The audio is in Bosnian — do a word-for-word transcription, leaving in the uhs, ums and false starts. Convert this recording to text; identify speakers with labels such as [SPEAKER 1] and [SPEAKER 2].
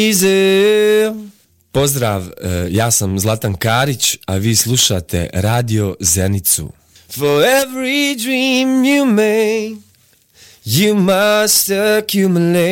[SPEAKER 1] Pozdrav, ja sam Zlatan Karić, a vi slušate Radio Zenicu. For every dream you make, you must accumulate.